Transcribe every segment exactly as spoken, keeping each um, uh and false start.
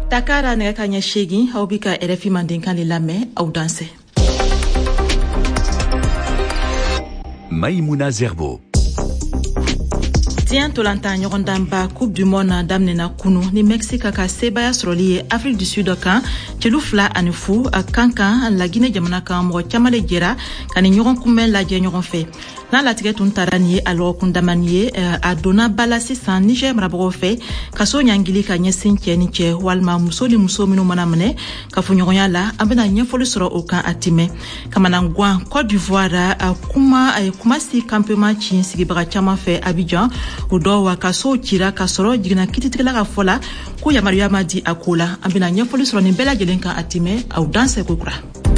Dakar nɛgɛ ka ɲɛ seegin aw bi ka R F I mandenkan de lamɛn aw danse. Maïmouna Zerbo. Diɲɛ ntolantan ɲɔgɔndanba Coupe du Monde na daminɛna kunu ni Mexique ka sebaya sɔrɔli ye Afrique du Sud kan celu fila ani fu a kan kan la Guinée jamana kan mɔgɔ caman de jɛra ka ni ɲɔgɔn kunbɛn lajɛ ɲɔgɔn fɛ. N'a latigɛ tun taara ni ye a lɔgɔkun damani ye a donna ba la sisan Niger marabagaw fɛ kaso ɲangili ka ɲɛsin cɛ ni cɛ walima muso ni muso minnu mana minɛ kafoɲɔgɔnya la an bɛna ɲɛfɔli sɔrɔ o kan a tɛmɛ. Kamanagan Côte d'Ivoire a kuma a ye kumasi campement ci sigibaga caman fɛ Abidjan o dɔw wa kaso cira ka sɔrɔ jigina kititigila ka fɔ la ko yamaruya ma di a ko la an bɛna ɲɛfɔli sɔrɔ nin bɛɛ lajɛlen kan a tɛmɛ aw danse kokura.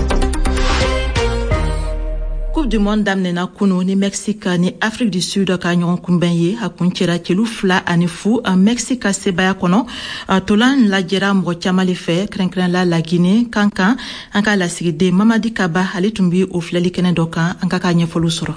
Coupe du Monde daminɛna kunu ni Mexique ni Afrique du Sud ka ɲɔgɔn kunbɛn ye a kun cɛra celu fila ani fu a Mexique ka sebaya kɔnɔ tolan lajɛra mɔgɔ caman le fɛ kɛrɛnkɛrɛnla la Guinée kan kan an ka lasigiden Mamadi Kaba ale tun bi o filɛli kɛnɛ dɔ kan an ka ka ɲɛfɔli sɔrɔ.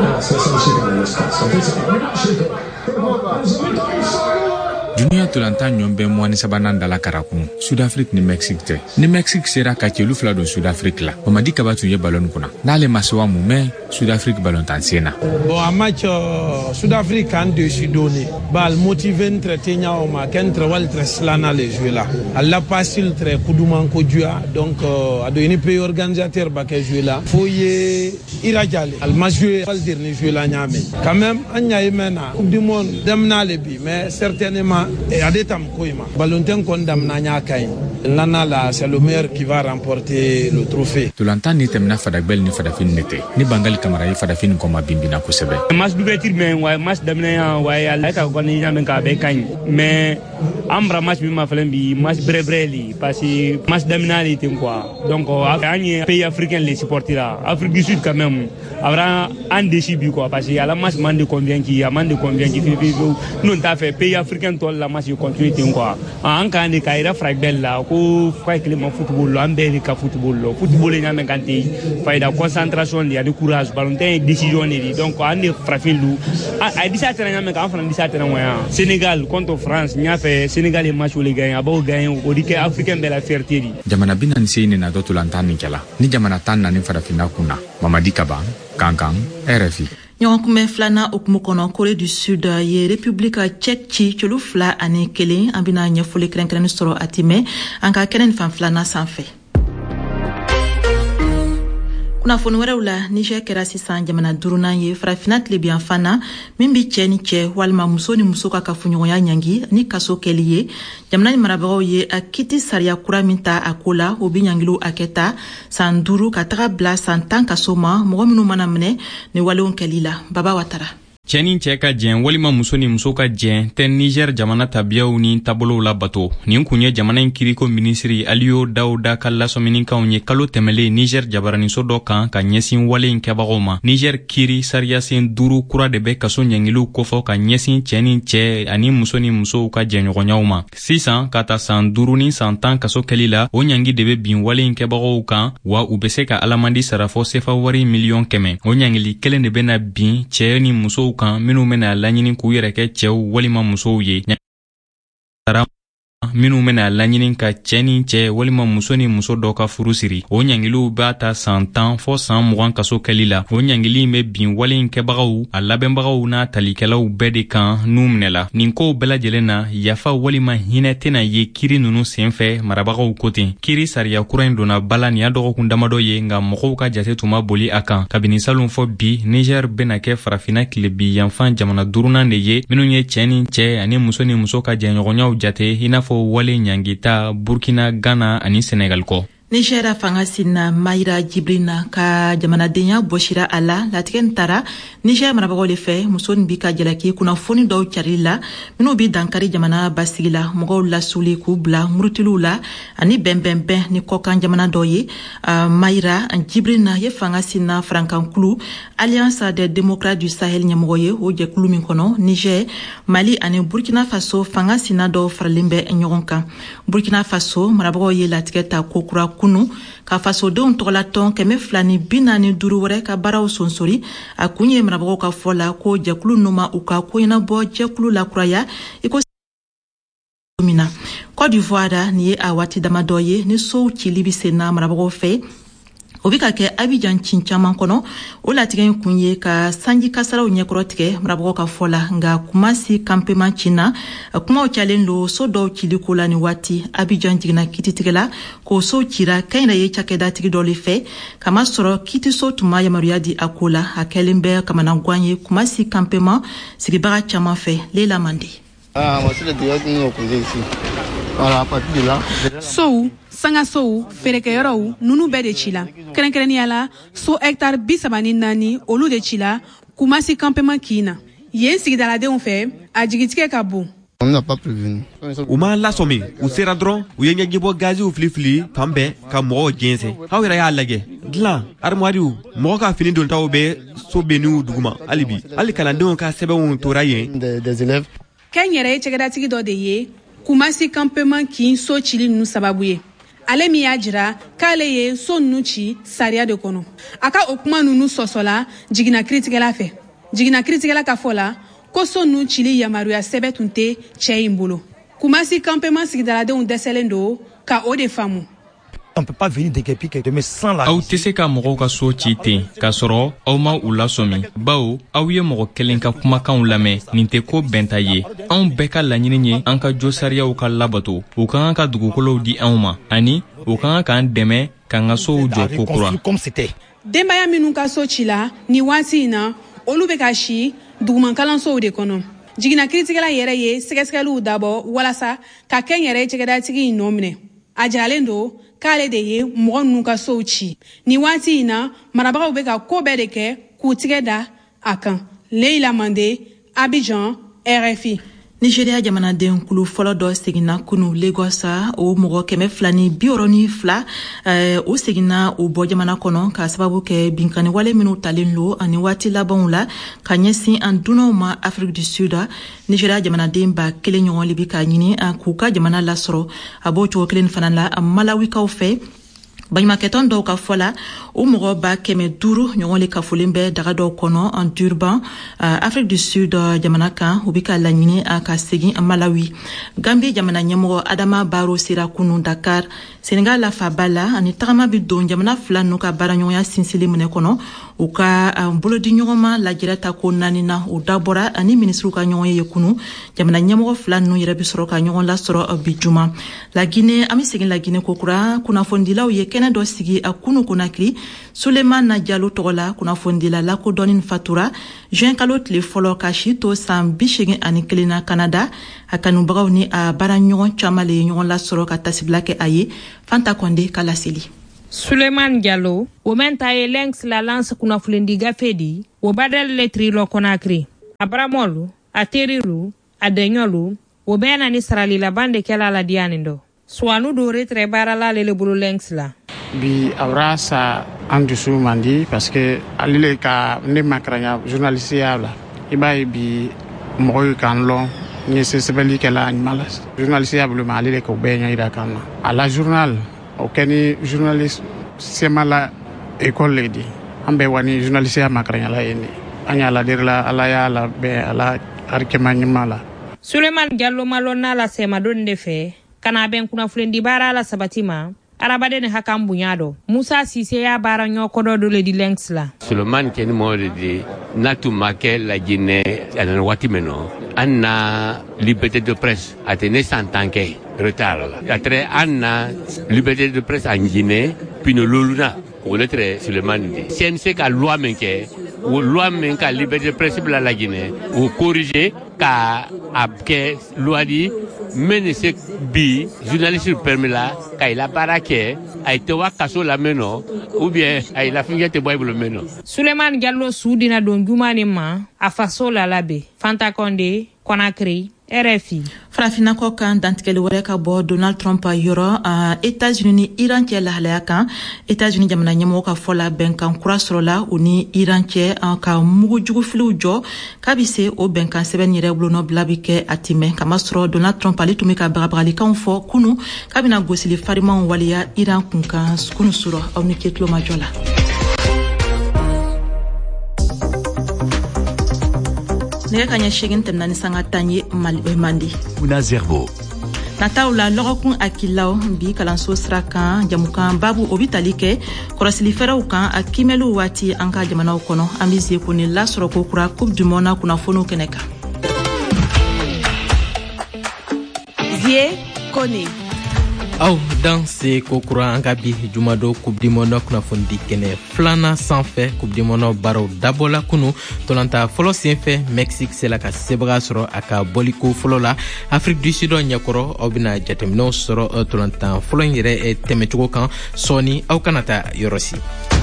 Dunia tolantan ɲɔnbɛn muwani sabanan dala karakun Sud-Afrique ni Mexique tɛ ni Mexique sera ka celu fila don Sud-Afrique la Mamadi Kaba tun ye ballon kunna n'ale ma se wa mun mɛ Sud-Afrique ballon tan sen na. Bon a match uh, Sud-Afrique kan dessus donné bal motivé traité nya o ma ken trawal treslana les jouer là alla facile très kuduman ko jua donc uh, ado ni pays organisateur ba ke jouer là foye irajale al ma jouer al dernier jouer là nyame quand même anya yemena coupe du monde demna le bi mais certainement et adetam koima ballonten kondam na nya kay lana la c'est le meilleur qui va remporter le trophée. Tolantan ni temna fadagbel ni fadafin nete ni bangal kamara yi fadafin ko ma bimbina ko sebe mas dubetir men wa mas damna wa ya la ka goni nyame ka be kan mais ambra mas bi ma falen bi mas brebreli parce que mas damnali tin quoi donc ani pays africain les supporter là Afrique du Sud quand même aura un défi bi quoi parce que ala mas man de convaincu ya man de convaincu non ta fait pays africain to la mas continue tin quoi en kan de kaira fragbel la ko fa climat football lo ambe ka football lo football nyame kanti faida concentration ya de courage ballontin décision ni donc ande frafin lu a dix-sept ans nyame ka fana dix-sept ans moyen Sénégal contre France nya fait Sénégal et match le gagne abo gagne o dike africain de la fierté di jamana binan seyni na dotu lantan ni kala ni jamana tan na ni farafina kuna Mamadi Kaba kankan R F I. ɲɔgɔn kunbɛn filanan okumu kɔnɔ Corée du Sud ye République Tchèque ci celu fila ani kelen an bɛna ɲɛfɔli kɛrɛnkɛrɛnni sɔrɔ a tɛmɛ an ka kɛnɛ nin fan filanan sanfɛ. Kunnafoni wɛrɛw la Niger kɛra sisan jamana durunan ye farafina tilebiyan fana min bi cɛ ni cɛ walima muso ni muso ka kafoɲɔgɔnya ɲangi ni kaso kɛli ye jamana ni marabagaw ye a kiti sariya kura min ta a ko la o bi ɲangilu a kɛta san duuru ka taga bila san tan kaso ma mɔgɔ minnu mana minɛ ni walew kɛli la Baba Watara. Cɛ ni cɛ ka jɛn walima muso ni muso ka jɛn tɛ Niger jamana tabiyaw ni tabolow la bato. Nin kun ye jamana in kiriko minisiri Aliyo Dawuda ka lasɔminikanw ye kalo tɛmɛlen Niger jabaraniso dɔ kan ka ɲɛsin wale in kɛbagaw ma. Niger kiri sariyasen duuru kura de bɛ kaso ɲɛngiliw kofɔ ka ɲɛsin cɛ ni cɛ ani muso ni musow ka jɛɲɔgɔnyaw ma. Sisan ka ta san duuru ni san tan kaso kɛli la o ɲangi de bɛ bin wale in kɛbagaw kan wa u bɛ se ka alamandi sarafɔ sefa wari miliyɔn kɛmɛ. O ɲangili kelen de bɛna bin cɛ ni musow kan minnu bɛna laɲini k'u yɛrɛ kɛ cɛw walima musow ye. minnu bɛna laɲini ka cɛ ni cɛ walima muso ni muso dɔ ka furu siri. O ɲangiliw b'a ta san tan fɔ san mugan kaso kɛli la. O ɲangili bɛ bin wale in kɛbagaw a labɛnbagaw n'a talikɛlaw bɛɛ de kan n'u minɛla. Nin kow bɛɛ lajɛlen na yafa walima hinɛ tɛna ye kiri ninnu senfɛ marabagaw ko ten. Kiri sariya kura in donna bala nin y'a dɔgɔkun damadɔ ye nka mɔgɔw ka jate tun ma boli a kan. Kabini salon fɔ bi Niger bɛna kɛ farafina tilebi yanfan jamana duurunan de ye minnu ye cɛ ni cɛ ani muso ni muso ka jɛɲɔgɔnyaw jate i n'a fɔ wale ɲangita Burkina, Ghana ani Senegal kɔ. Nigeria fanga sinna Mayra Jibrina ka jamanadenya bɔsira a la latigɛ tara Niger marabagaw le fɛ muso nin bi ka jalaki kunnafoni dɔw cari la minnu bi dankari jamana basigi la mɔgɔw lasuli k'u bila murutiliw la ani bɛnbɛnbɛn ni kɔkan jamana dɔ ye uh, Mayra Jibrina ye fanga sinna Frankankulu Alliance des démocrates du Sahel ɲɛmɔgɔ ye o jɛkulu min kɔnɔ Niger, Mali ani Burkina Faso fanga sinna dɔw faralen bɛ ɲɔgɔn kan. Burkina Faso marabagaw ye latigɛ ta kokura kunu ka fasodenw tɔgɔlatɔn kɛmɛ fila ni bi naani duuru wɛrɛ ka baaraw sonsori a kun ye marabagaw ka fɔ la ko jɛkulu numa u ka ko ɲɛnabɔ jɛkulu lakuraya i ko mina Côte d'Ivoire ni a wati damadoye ni so chili bi sena marabgo fe obika ke Abidjan chinchama kono o latigen kunye ka sanji kasara onye krotige marabgo ka fola nga kumasi campement china kuma o chalendo so do chili kola ni wati Abidjan jigna kititigela ko so chira kaina ye chakeda tigi doli fe kama soro kiti so tuma ya mariadi akola akelembe kama na gwanye kumasi campement sigibara chama fe lela mandi. Ah, moi c'est le dialogue nous opposé ici. Voilà, à partir de là. So, sanga so, fereke yoro, nunu be de chila. Kren kren yala, so hectare bisabani nani, olu de chila, kumasi campement kina. Yen sigi dalade on fait, a jigitike kabu. On n'a pas prévenu. Uma la somi, u sera dron, u yenga gibo gazi u fli fli, fambe, ka mo jense. Hawira ya lage. Gla, armoire u, mo ka fini don taw be so benu duguma, alibi. Ali kana don ka sebe on torayen des, des élèves. Kenyere chegada tigi do de ye, kumasi campement kin so chili nu sababuye. Ale mi ajira, kale ye so nuchi saria de kono. Aka okuma nunu sosola, jigina kritikela fe. Jigina kritikela ka fola, ko so nu chili yamaru ya sebe tunte che imbulo. Kumasi campement sigidala de un deselendo, ka o de famu. On peut pas venir de Kepi de sans la. Aw tese ka mogo ka so ci ten ka soro aw ma u lasomi bawo aw ye mogo kelen ka kumakanw lamɛn nin tɛ ko bɛnta ye anw bɛɛ ka laɲini ye an ka jo sariyaw ka labato u ka kan ka dugukolow di anw ma ani u ka kan k'an dɛmɛ k'an ka sow jɔ kokura. Denbaya minnu ka so ci la ni waati in na olu bɛ ka si dugumankalansow de kɔnɔ. Jigina kiritigɛla yɛrɛ ye sɛgɛsɛgɛliw dabɔ walasa ka kɛ n yɛrɛ cɛkɛdatigi in nɔ minɛ. A jiralen don k'ale de ye mɔgɔ ninnu ka sow ci. Ni waati in na marabagaw bɛ ka ko bɛɛ de kɛ k'u tigɛ da a kan. Leila Mande, Abidjan, R F I. Nigeria jamanaden kulu fɔlɔ dɔ seginna kunu Lagos o mɔgɔ kɛmɛ fila ni bi wɔɔrɔ ni fila o seginna o bɔ jamana kɔnɔ ka sababu kɛ binkani wale minnu talen lo ani waati labanw la ka ɲɛsin an dunanw ma Afrique du Sud. Nigeria jamanaden ba kelen ɲɔgɔn le bi ka ɲini k'u ka jamana lasɔrɔ a b'o cogo kelen fana la Malawikaw fɛ. Baɲumankɛtɔn dɔw ka fɔ la o mɔgɔ ba kɛmɛ duuru ɲɔgɔn le kafolen bɛ daga dɔw kɔnɔ en Durban Afrique du Sud jamana kan u bi ka laɲini a ka segin Malawi. Gambie jamana ɲɛmɔgɔ Adama Barrow sera kunu Dakar. Senegal la faba la ani tagama bi don jamana fila n'u ka baaraɲɔgɔnya sinsinli minɛ kɔnɔ u ka bolodi ɲɔgɔnma lajɛrɛ ta ko naani na o dabɔra ani ministriw ka ɲɔgɔn ye kunu jamana ɲɛmɔgɔ fila n'u yɛrɛ bi sɔrɔ ka ɲɔgɔn lasɔrɔ bi juma. La Guinée an bi segin La Guinée kokura kunnafonidilaw ye kɛnɛ dɔ sigi a kunu Konakri. Sulemana Diallo tɔgɔ la kunnafondila lakodɔnni fatura juin kalo tile fɔlɔ ka si to san bi segin ani kelen na Canada. A kanubagaw ni a baara ɲɔgɔn caman le ye ɲɔgɔn lasɔrɔ ka tasibila kɛ a ye. Fanta Konde ka laseli. Suleiman Diallo o menta ye lenks la lance kunafulendi gafedi o badal letri lo Konakri abramolu a teriru a denyolu o bena ni sarali la bande kela la dianindo swanu do retre barala le bulu lenks la bi awra sa andusu mandi parce que alile ka ne makranya journaliste yabla ibai bi moy kan lo ni se sebeli kala animal journaliste yablu ma alile ko be nyida kan à la journal okeni journaliste semala école lady ambe wani journaliste ya makranya la yeni anya la dirla ala ya la be ala arkemani mala Suleiman Diallo malona la sema donde fe kana ben kuna fulendi bara la sabatima arabade ne hakam bunyado Musa Sise ya bara nyoko do le di lenks la Suleiman ken mo de natu makel la Guinée ana wati meno anna liberté de presse a tenu cent ans que retard après anna liberté de presse en Guinée puis no loluna o letre Suleiman de C N C ka loi menke o loi men ka liberté de presse la la Guinée o corriger ka abke loi di menese bi journaliste permis la ka ila barake ay te wa kaso la meno ou bien ay la finga te boy le meno Suleiman Diallo sudina don jumani ma afaso la labe Fanta Konde Konakri R F I. Farafina ko kan dantigɛli wɛrɛ ka bɔ Donald Trump yɔrɔ uh, États-Unis ni Iran cɛ lahalaya kan États-Unis jamana ɲɛmɔgɔ ka fɔ la bɛnkan kura sɔrɔla u ni Iran cɛ uh, ka mugujugufiliw jɔ k'a bi se o bɛnkan sɛbɛnni yɛrɛ bulonɔbila bi kɛ a tɛmɛ kamasɔrɔ Donald Trump ale tun bɛ ka bagabagalikanw fɔ kunu k'a bɛna gosili farimanw waleya Iran kunkan kunu surɔ aw ni ke tulomajɔ la. Nɛgɛ kaɲɛ segin tɛmɛna ni sanga tan ye Mandi. Una Zerbo. nataw la lɔgɔkun akilaw bi kalanso sira kan jamukan babu o bi tali kɛ kɔrɔsili fɛrɛw kan a kimɛliw waati an ka jamanaw kɔnɔ an bi se ko ni lasɔrɔ ko kura coupe du monde kunnafoniw kɛnɛ kan. Vie Kone. Aw dan se ko kura an ka bi jumado coupe du monde kunnafoni kɛnɛ filanan sanfɛ coupe du monde baraw dabɔla kunu tolanta fɔlɔ senfɛ Mexique sela ka sebaga sɔrɔ a ka bɔliko fɔlɔ la Afrique du Sud ɲɛkɔrɔ aw bɛna jateminɛw sɔrɔ tolanta fɔlɔ in yɛrɛ tɛmɛcogo kan sɔɔni aw kana taa yɔrɔ si.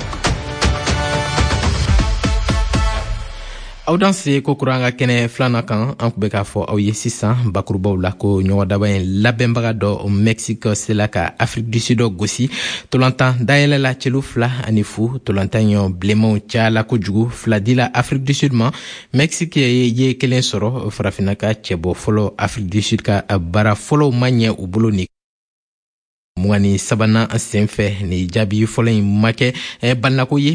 aw dan se ko kura an ka kɛnɛ filanan kan an kun bɛ k'a fɔ aw ye sisan bakurubaw la ko ɲɔgɔndaba in labɛnbaga dɔ Mexique sela ka Afrique du Sud gosi tolantan dayɛlɛla celu fila ani fu tolantan ɲɔ bilenmanw cayala kojugu fila dila Afrique du Sud ma Mexique ye kelen sɔrɔ farafina ka cɛbɔ fɔlɔ Afrique du Sud ka baara fɔlɔw ma ɲɛ u bolo ni mugani sabanan senfɛ ni jaabi fɔlɔ in ma kɛ balinako ye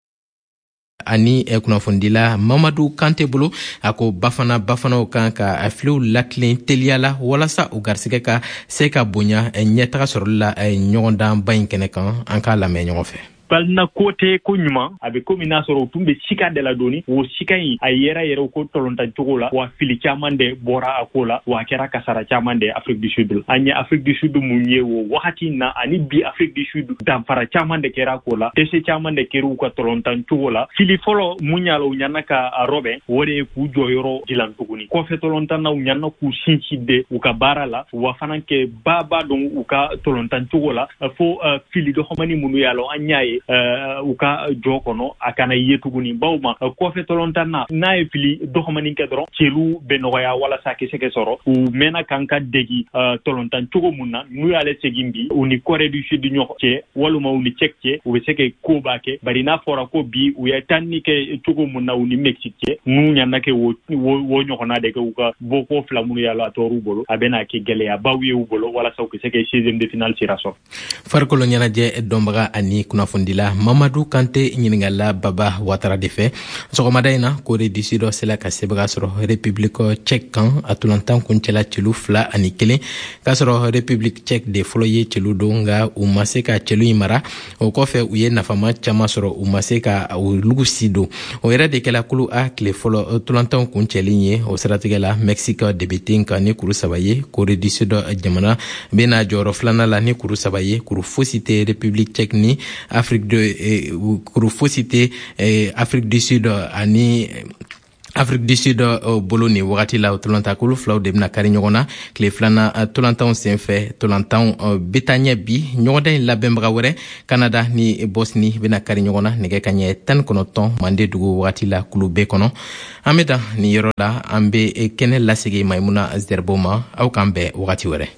ani kunnafondila Mamadou Kante bolo a ko bafana bafanaw kan ka afiliw lakilen teliyala walasa u garisɛgɛ ka se ka bonya ɲɛtaga sɔrɔli la ɲɔgɔndanba in kɛnɛ kan an k'a lamɛn ɲɔgɔn fɛ. balna kote ko ɲuman a bɛ komi n'a sɔrɔ u tun bɛ sika de la doni o sika in a yɛrɛ yɛrɛ ko tɔlɔntan cogo la wa fili caman de bɔra a ko la wa a kɛra kasara caman de Afrique du Sud an ye Afrique du Sud mun ye o wagati na ani bi Afrique du Sud danfara caman de kɛra ko la dɛsɛ caman de kɛra u ka tɔlɔntan cogo la fili fɔlɔ mun yala u ɲana ka a rɔbɛn o de ye k'u jɔyɔrɔ dilan tuguni kɔfɛ tɔlɔntan na u ɲana k'u sinsin de u ka baara la wa fana kɛ baba dɔn u ka tɔlɔntan cogo la fo fili dɔgɔmani minnu yala an y'a ye u ka jɔ kɔnɔ a kana ye tuguni baw ma kɔfɛ tɔlɔntan na n'a ye fili dɔgɔmani kɛ dɔrɔn celu bɛ nɔgɔya walasa a kɛ se ka sɔrɔ u mɛnna kan ka degi tɔlɔntan cogo mun na n'u y'ale segin bi u ni Corée du Sud ɲɔgɔn cɛ walima u ni Tchèque cɛ u bɛ se ka ko b'a kɛ bari n'a fɔra ko bi u ye tanni kɛ cogo mun na u ni Mexique cɛ n'u ɲana kɛ wo wo ɲɔgɔnna de kɛ u ka bɔ ko fila minnu y'a la a tɔɔrɔ u bolo a bɛna kɛ gɛlɛyabaw ye u bolo walasa u ka se ka seizième de finale sira sɔrɔ. farikolo ɲɛnajɛ dɔnbaga ani kunnafondila Mamadou Kante ɲiningala Baba Watara de fɛ sɔgɔmada in na Corée du Sud sela ka sebaga sɔrɔ République Tchèque kan a tolantan kuncɛla celu fila ani kelen k'a sɔrɔ République Tchèque de fɔlɔ ye celu don nka u ma se ka celu in mara o kɔfɛ u ye nafama caman sɔrɔ u ma se ka u lugu si don o yɛrɛ de kɛla kulu a tile fɔlɔ tolantan kuncɛlen ye o siratigɛ la Mexique de bɛ ten kan ni kuru saba ye Corée du Sud jamana bɛna jɔyɔrɔ filanan la ni kuru saba ye kuru fosi tɛ République Tchèque ni Afrique de kuru fosi tɛ Afrique du Sud ani Afrique du Sud bolo ni wagati la tolantan kulu filaw de bɛna kari ɲɔgɔn na tile filanan tolantanw senfɛ tolantanw bɛ taa ɲɛ bi ɲɔgɔndan in labɛnbaga wɛrɛ Canada ni Bosnie bɛna kari ɲɔgɔn na nɛgɛ ka ɲɛ tan ni kɔnɔntɔn mande dugu wagati la kulu bɛɛ kɔnɔ an bɛ dan nin yɔrɔ la an bɛ kɛnɛ lasegin Maimuna Zerbo ma aw k'an bɛn wagati wɛrɛ.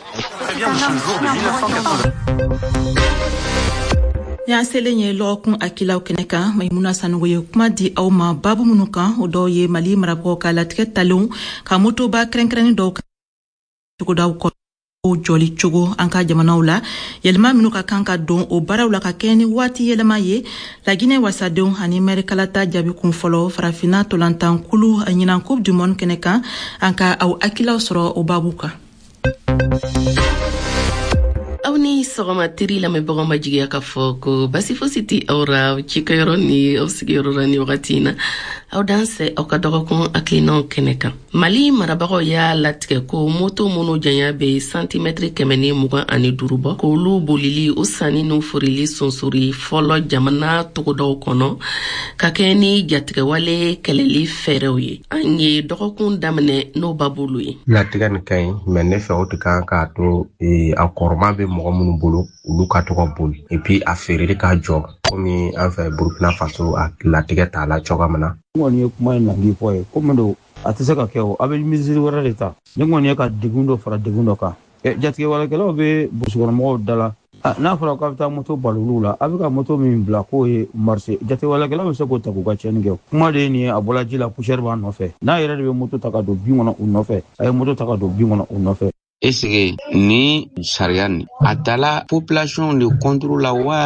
Y'an selen ye lɔgɔkun akilaw kɛnɛ kan Maimuna Sanogo ye kuma di aw ma babu minnu kan o dɔw ye Mali marabagaw ka latigɛ talenw ka motoba kɛrɛnkɛrɛnni dɔw kan cogodaw kɔnɔ o jɔli cogo an ka jamanaw la yɛlɛma minnu ka kan ka don o baaraw la ka kɛ ni waati yɛlɛma ye Laginɛ wasadenw ani mɛrikalata jaabi kun fɔlɔ farafina tolantan kulu ɲinan coupe du monde kɛnɛ kan an ka aw akilaw sɔrɔ o babu kan. aw ni sɔgɔma teri lamɛnbagaw ma jigiya ka fɔ ko basi fosi tɛ aw ra cikɛyɔrɔ ni aw sigiyɔrɔ la ni wagati in na aw dan sɛ aw ka dɔgɔkun hakilinaw kɛnɛ kan Mali marabagaw y'a latigɛ ko moto minnu janya bɛ santimɛtiri kɛmɛ ni mugan ani duuru bɔ k'olu bolili o sanni n'u forili sonsori fɔlɔ jamana togodaw kɔnɔ ka kɛ ni jatigɛwale kɛlɛli fɛɛrɛw ye an ye dɔgɔkun daminɛ n'o babulu ye latigɛ nin ka ɲi mɛ ne fɛ o tɛ kan k'a to a kɔrɔma bɛ mɔgɔ minnu bolo olu ka tɔgɔ boli et puis a feereli ka jɔ komi an fɛ Burkina Faso a latigɛ t'a la cogoya min na. N kɔni ye kuma in nali fɔ ye komi don a tɛ se ka kɛ o a bɛ misiri wɛrɛ de ta ne kɔni ye ka degun dɔ fara degun dɔ kan jatigɛwalekɛlaw bɛ burusikɔnɔmɔgɔw da la n'a fɔra k'a bɛ taa moto balolu la a bɛ ka moto min bila k'o ye marché jatigɛwalekɛlaw bɛ se k'o ta k'u ka tiɲɛni kɛ kuma de ye nin ye a bɔla ji la poussière b'a nɔfɛ n'a yɛrɛ de bɛ moto ta ka don bin kɔnɔ u nɔfɛ a ye moto ta ka don bin kɔnɔ u nɔfɛ. Est-ce que ni sariya ni a dala population de contrôle la wa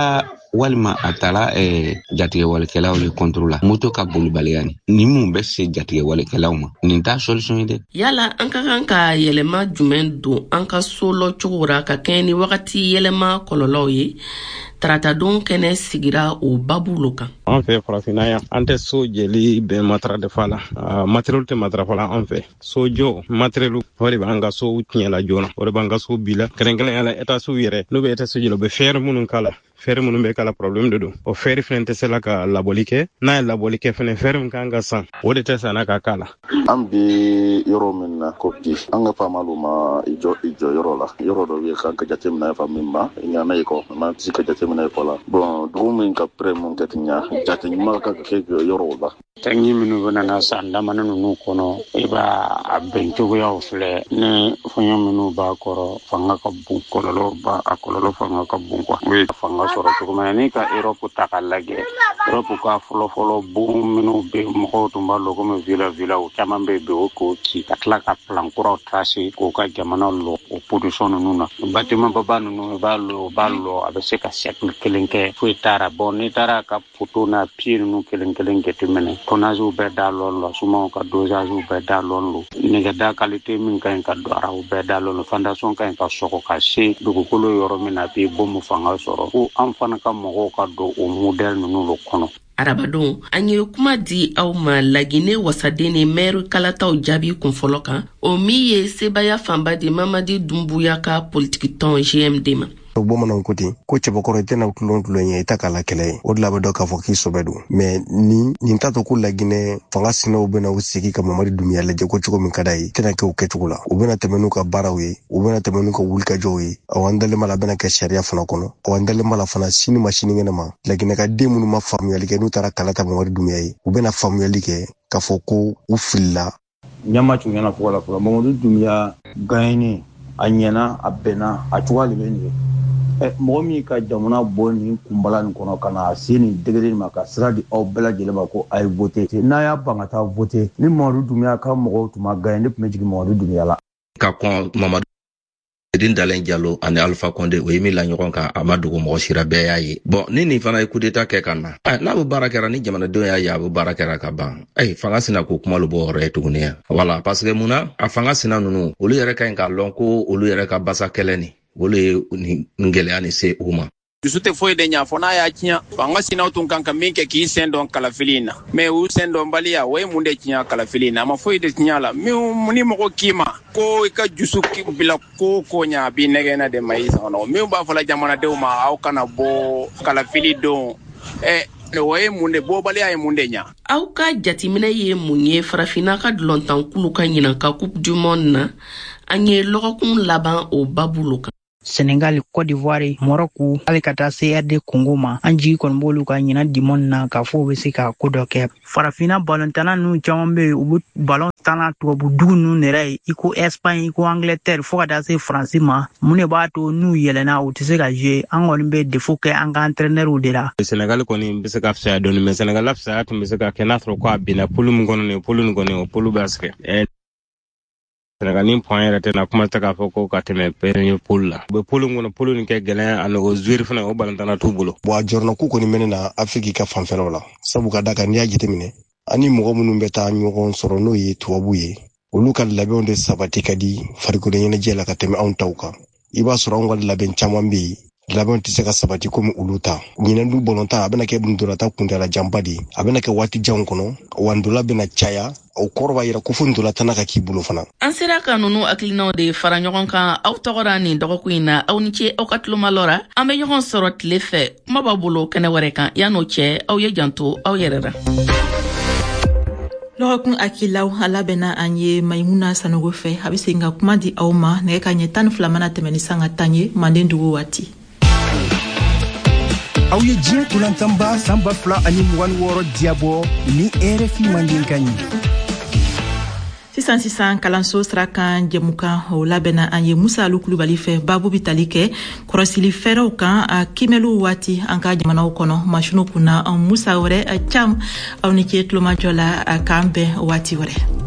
walima a taara jatigɛ walekɛlaw le contre la moto ka bolibaliya ni ni mun bɛ se jatigɛ walekɛlaw ma nin t'a solution ye dɛ. Yala an ka kan ka yɛlɛma jumɛn don an ka so lɔ cogo ra ka kɛɲɛ ni wagati yɛlɛma kɔlɔlɔw ye tarata don kɛnɛ sigira o babu kan. An fɛ farafinna yan an tɛ so jeli bɛn matarafa la matériel tɛ matarafa la an fɛ so jɔ matériel o de b'an ka so tiɲɛla joona o de b'an ka so bila kɛrɛnkɛrɛnya la état so yɛrɛ n'u bɛ état so jɛla u bɛ fɛɛrɛ minnu kala fɛɛrɛ minnu bɛ kala problème de don o fɛɛrɛ fɛnɛ tɛ se la ka labɔli kɛ n'a ye labɔli kɛ fɛnɛ fɛɛrɛ min kan ka san o de tɛ san n'a ka kala. An bɛ yɔrɔ min na ko bi an ka faamalu ma i jɔ i jɔ yɔrɔ la yɔrɔ dɔ bɛ kan ka jateminɛ fa min ma ɲana ye kɔ n'an tɛ se ka jateminɛ kɔ la bon dugu min ka prɛ mun kɛ ti ɲa jate ɲuman ka kɛ yɔrɔ la. Tangi minnu bɛ nana san damani ninnu kɔnɔ i b'a a bɛn cogoyaw filɛ ni fɛn minnu b'a kɔrɔ fanga ka bon kɔlɔlɔ ba a kɔlɔlɔ fanga ka bon quoi o ye fanga sɔrɔ cogo min na ni ka Europe ta ka lajɛ Europe ka fɔlɔfɔlɔ bon minnu bɛ mɔgɔw tun b'a lɔ komi villa villa o caman bɛ yen o k'o ci ka tila ka plan kuraw tracer k'o ka jamana lɔ o position ninnu na bâtiment baba ninnu i b'a lɔ o b'a lɔ a bɛ se ka siècle kelen kɛ foyi taara bon n'i taara ka photo n'a pied ninnu kelen kelen jateminɛ tonnage bɛɛ da lɔn lɔ sumaw ka dosage bɛɛ da lɔn lɔ nɛgɛda qualité min ka ɲi ka don ara o bɛɛ da lɔn lɔ fondation ka ɲi ka sɔgɔ ka se dugukolo yɔrɔ min na bi bomu fanga sɔrɔ ko an fana ka mɔgɔw ka don o modèle ninnu lɔ kɔnɔ. Arabadon an ye kuma di aw ma Laginɛ wasaden ni maire kalataw jaabi kunfɔlɔ kan o min ye sebaya fanba di Mamadi Dumbuya ka politique tɔn G M D ma. Bamanan ko ten ko cɛbakɔrɔ i tɛna tulon tulon ye i ta k'a la kɛlɛ ye o de la bɛ dɔ k'a fɔ k'i sɔbɛ don mais ni nin t'a to ko Laginɛ fanga sinaw bɛna u sigi ka Mamadi Dumbuya lajɛ ko cogo min ka d'a ye tɛna kɛ o kɛcogo la u bɛna tɛmɛ n'u ka baaraw ye u bɛna tɛmɛ n'u ka wulikajɔw ye awɔ an dalen b'a la a bɛna kɛ sariya fana kɔnɔ awɔ an dalen b'a la fana sini ma sinikɛnɛ ma Laginɛ ka den minnu ma faamuyali kɛ n'u taara kala ta Mamadi Dumbuya ye u bɛna faamuyali kɛ k'a fɔ ko u filila ɲama tun ɲɛna fɔlɔ la fɔlɔ Mamadi Dumbuya gagné a ɲɛna a bɛnna a cogoya de bɛ nin ye mɔgɔ min ka jamana bɔ nin kunbala nin kɔnɔ ka na se nin degré ma ka sira di aw bɛɛ lajɛlen ma ko a ye voté n'a y'a ban ka taa voté ni Mamadi Dumbuya ka mɔgɔw tun ma gagné ne tun bɛ jigin Mamadi Dumbuya la. Ka kɔn Mamadi Edin Dalen Diallo ani Alpha Condé o ye min la ɲɔgɔn kan a ma dogo mɔgɔ sira bɛɛ y'a ye bon ni nin fana ye coup d'état kɛ ka na n'a bɛ baara kɛra ni jamanadenw y'a ye a bɛ baara kɛra ka ban ayi fanga sina k'o kuma lu bɔ yɔrɔ ye tuguni yan voilà parce que mun na a fanga sina ninnu olu yɛrɛ ka ɲi k'a lɔn ko olu yɛrɛ ka basa kɛlɛ nin olu ye nin gɛlɛya nin se u ma. Dusu tɛ foyi de ɲa fɔ n'a y'a tiɲɛ fanga sinaw tun kan ka min kɛ k'i sen dɔn kalafili in na mais u sen dɔn baliya o ye mun de tiɲɛ kalafili in na a ma foyi de tiɲɛ la min ni mɔgɔ k'i ma ko i ka dusu bila ko ko ɲa a b'i nɛgɛna de ma i sɔgɔnɔ min b'a fɔla jamanadenw ma aw kana bɔ kalafili don ɛ o ye mun de bɔbaliya ye mun de ɲa. Aw ka jateminɛ ye mun ye farafinna ka dulɔntankulu ka ɲinan ka coupe du monde na an ye lɔgɔkun laban o babu kan. Senegal, Côte d'Ivoire, Morocco, hali ka taa C R D Congo ma an jigi kɔni b'olu ka ɲina dimɔni na k'a fɔ u bɛ se ka ko dɔ kɛ farafinna balɔntana ninnu caman bɛ yen u bɛ balɔn tana tubabu dugu ninnu yɛrɛ ye i ko Espagne i ko Angleterre fo ka taa se Faransi ma mun de b'a to n'u yɛlɛnna u tɛ se ka jouer an kɔni bɛ défaut kɛ an ka entraîneur de la. Senegal kɔni bɛ se ka fisaya dɔɔni mais Senegal la fisaya tun bɛ se ka kɛ n'a sɔrɔ ko a binna polu min kɔnɔ nin polu nin kɔni o polu bɛ se kɛ. Senegal ni point yɛrɛ tɛ na kuma tɛ k'a fɔ ko ka tɛmɛ premier pôle la. U bɛ pôle kɔnɔ pôle nin kɛ gɛlɛn ani o joueur fana o balantana t'u bolo. Bon a jɔrɔna ko kɔni mɛnɛ na Afrique ka fanfɛlaw la sabu ka da kan n'i y'a jateminɛ ani mɔgɔ minnu bɛ taa ɲɔgɔn sɔrɔ n'o ye tubabu ye olu ka labɛnw de sabati ka di farikolo ɲɛnajɛ la ka tɛmɛ anw taw kan. I b'a sɔrɔ anw ka labɛn caman bɛ yen labɛnw tɛ se ka sabati komi olu ta. Ɲinɛn du bɔlɔntan a bɛna kɛ ndolata kuntala janba de a bɛna kɛ waati janw kɔnɔ wa ndola bɛna caya o kɔrɔ b'a yira ko fo ndolatana ka k'i bolo fana. An sera ka nunu hakilinaw de fara ɲɔgɔn kan aw tɔgɔra nin dɔgɔkun in na aw ni ce aw ka tulomalɔra an bɛ ɲɔgɔn sɔrɔ tile fɛ kuma b'a bolo kɛnɛ wɛrɛ kan yan'o cɛ aw ye janto aw yɛrɛ la. Lɔgɔkun akilaw ala bɛna an ye Maimuna Sanogo fɛ a bɛ segin ka kuma di aw ma nɛgɛ ka ɲɛ tan ni fila mana tɛmɛ ni san ka tan ye Manden dugu waati. Aw ye diɲɛ kulantanba san ba fila ani mugan wɔɔrɔ diabɔ ni R F I Manden ka ɲi. Sisan sisan kalanso sirakan jɛmukan o labɛnna an ye Musa Alu Kulubali fɛ babu bi tali kɛ kɔrɔsili fɛɛrɛw kan a kimɛliw waati an ka jamanaw kɔnɔ masinu kunna an Musa wɛrɛ cam aw ni ce tulomajɔ la k'an bɛn waati wɛrɛ.